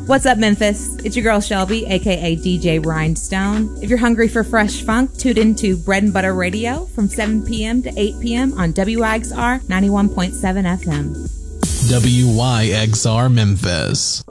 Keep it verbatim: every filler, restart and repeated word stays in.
What's up, Memphis? It's your girl Shelby, aka D J Rhinestone. If you're hungry for fresh funk, tune into Bread and Butter Radio from seven p.m. to eight p.m. on W I X R ninety-one point seven F M. W Y X R Memphis.